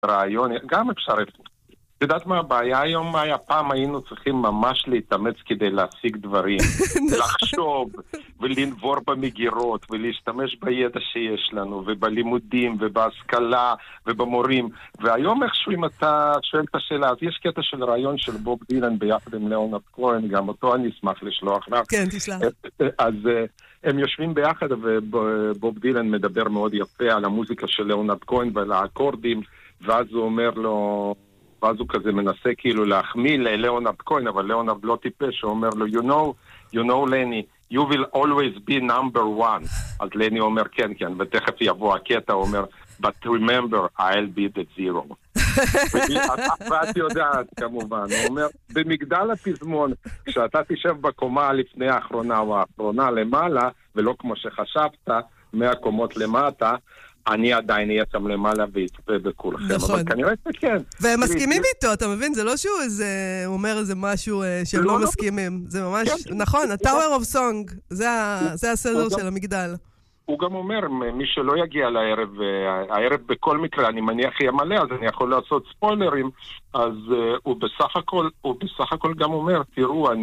רעיון, גם אפשר, את יודעת מה הבעיה היום? פעם היינו צריכים ממש להתאמץ כדי להשיג דברים, לחשוב ולנבור במגירות ולהשתמש בידע שיש לנו ובלימודים ובהשכלה ובמורים, והיום איכשהו אם אתה שואל את השאלה, אז יש קטע של רעיון של בוב דילן ביחד עם ליאונרד כהן, גם אותו אני אשמח לשלוח לך. כן, תשלח. אז הם יושבים ביחד ובוב דילן מדבר מאוד יפה על המוזיקה של ליאונרד כהן ועל האקורדים, ואז הוא אומר לו, ואז הוא כזה מנסה כאילו להחמיא לליאונרד כהן, אבל ליאונרד לא טיפש, הוא אומר לו, you know, לני, you will always be number one. אז לני אומר, כן, ותכף יבוא הקטע, הוא אומר, but remember, I'll be the zero. ואת יודעת, כמובן, הוא אומר, במגדל הפזמון, כשאתה תשב בקומה לפני האחרונה או האחרונה למעלה, ולא כמו שחשבת, 100 קומות למטה, אני עדיין אהיה שם למעלה ויצפה בכולכם. נכון. אבל כנראה שכן. והם מסכימים איתו, אתה מבין? זה לא שהוא הוא אומר איזה משהו שהם לא מסכימים. זה ממש, נכון, ה-Tower of Song, זה הסדר של המגדל. הוא גם אומר, מי שלא יגיע לערב, הערב בכל מקרה, אני מניח יהיה מלא, אז אני יכול לעשות ספוילרים, אז הוא בסך הכל גם אומר, תראו,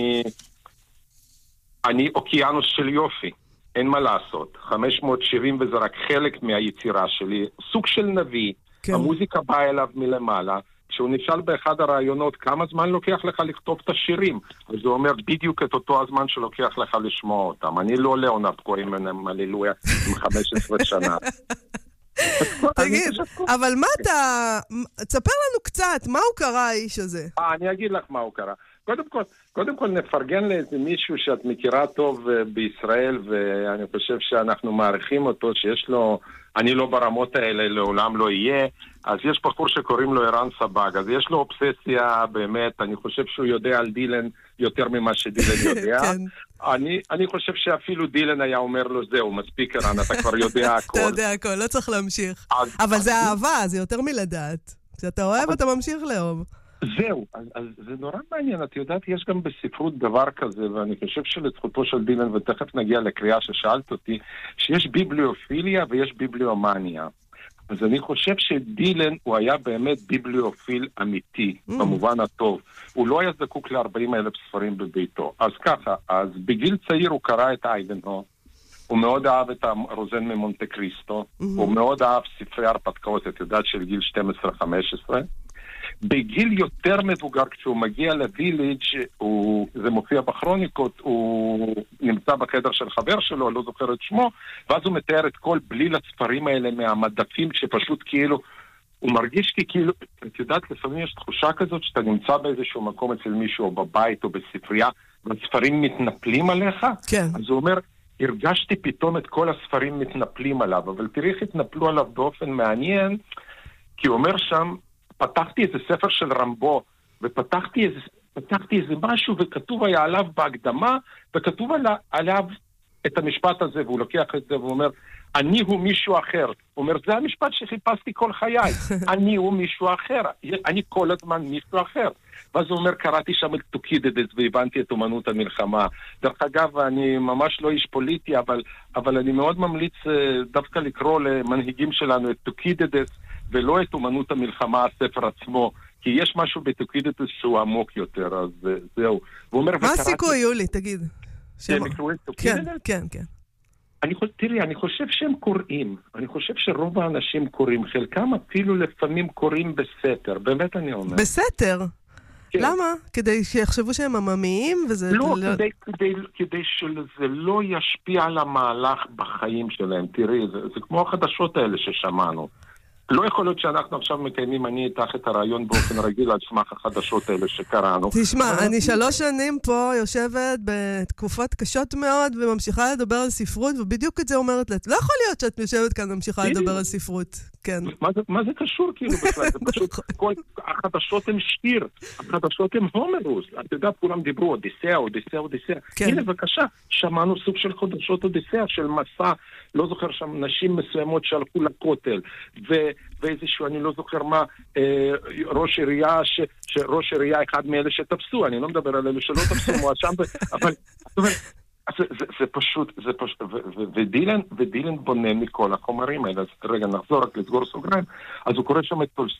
אני אוקיינוס של יופי. אין מה לעשות. 500 שירים וזה רק חלק מהיצירה שלי. סוג של נביא. כן. המוזיקה באה אליו מלמעלה. כשהוא נשאל באחד הרעיונות כמה זמן לוקח לך לכתוב את השירים, אז הוא אומר בדיוק את אותו הזמן שלוקח לך לשמוע אותם. אני לא ליאונרד כהן הללויה עם 15 שנה. תגיד, אבל מה אתה... תספר לנו קצת, מה הוא קרא האיש הזה? אני אגיד לך מה הוא קרא. קודם כל נפרגן לאיזה מישהו שאת מכירה טוב בישראל, ואני חושב שאנחנו מעריכים אותו, שיש לו, אני לא ברמות האלה, לעולם לא יהיה, אז יש בחור שקוראים לו ערן סבג, אז יש לו אובססיה באמת, אני חושב שהוא יודע על דילן יותר ממה שדילן יודע. אני חושב שאפילו דילן היה אומר לו, זהו, מספיק ערן, אתה כבר יודע הכל. אתה יודע הכל, לא צריך להמשיך. אבל זה אהבה, זה יותר מלדעת. כשאתה אוהב, אתה ממשיך לאהוב. זהו, אז זה נורא מעניין, את יודעת, יש גם בספרות דבר כזה, ואני חושב שלזכותו של דילן, ותכף נגיע לקריאה ששאלת אותי, שיש ביבליופיליה ויש ביבליומניה. אז אני חושב שדילן הוא היה באמת ביבליופיל אמיתי, במובן הטוב. הוא לא היה זקוק ל40,000 ספרים בביתו. אז ככה, אז בגיל צעיר הוא קרא את אייבנהו, הוא מאוד אהב את הרוזן ממונטה קריסטו, הוא מאוד אהב ספרי הרפתקאות, את יודעת, של גיל 12-15, בגיל יותר מבוגר, כשהוא מגיע לוויליג', זה מופיע בכרוניקות, הוא נמצא בחדר של חבר שלו, לא זוכר את שמו, ואז הוא מתאר את כל בליל הספרים האלה מהמדפים, שפשוט כאילו, הוא מרגיש כאילו, את יודעת, לפעמים יש תחושה כזאת, שאתה נמצא באיזשהו מקום אצל מישהו, או בבית, או בספרייה, והספרים מתנפלים עליך, כן. אז הוא אומר, הרגשתי פתאום את כל הספרים מתנפלים עליו, אבל תראי איך התנפלו עליו באופן מעניין, כי הוא אומר שם, פתחתי איזה ספר של רמבו, ופתחתי איזה משהו, וכתוב היה עליו בהקדמה, וכתוב עליו את המשפט הזה, והוא לוקח את זה ואומר, אני הוא מישהו אחר. הוא אומר, זה המשפט שחיפשתי כל חיי. אני הוא מישהו אחר. אני כל הזמן מישהו אחר. ואז הוא אומר, קראתי שם את טוקידדס, והבנתי את אומנות המלחמה. דרך אגב, אני ממש לא איש פוליטי, אבל אני מאוד ממליץ דווקא לקרוא למנהיגים שלנו את טוקידדס, ולא את אומנות המלחמה, הספר עצמו, כי יש משהו בטוקידדס שהוא עמוק יותר, אז זהו. מה הסיכוי, יולי, תגיד? שהם יקראו את טוקידדס? כן. תראי, אני חושב שהם קוראים. אני חושב שרוב האנשים קוראים. חלקם אפילו לפעמים קוראים בסתר. באמת אני אומר. בסתר? כן. למה? כדי שיחשבו שהם עממיים? לא, כדי שזה לא ישפיע על המהלך בחיים שלהם. תראי, זה כמו החדשות האלה ששמענו. לא יכול להיות שאנחנו עכשיו מקיימים, אני איתך את הרעיון באופן רגיל על סמך החדשות האלה שקראנו. תשמע, אני 3 שנים פה יושבת בתקופות קשות מאוד וממשיכה לדבר על ספרות, ובדיוק את זה אומרת לה, לא יכול להיות שאת יושבת כאן וממשיכה לדבר על ספרות. כן. מה זה קשור כאילו בכלל? זה פשוט, כל החדשות הם שיר, החדשות הם הומרוס. אתה יודע, כולם דיברו אודיסאה. הנה בבקשה, שמענו סוג של חדשות אודיסאה, של מסע, לא זוכר שם נשים מסוימות שהלכו לכותל, ואיזשהו, אני לא זוכר מה, ראש עירייה אחד מאלה שתפסו, אני לא מדבר על אלה שלא תפסו מואשם, אבל זה פשוט, ודילן בונה מכל החומרים האלה. אז רגע, נחזור רק לסגור סוגריים. אז הוא קורא שם את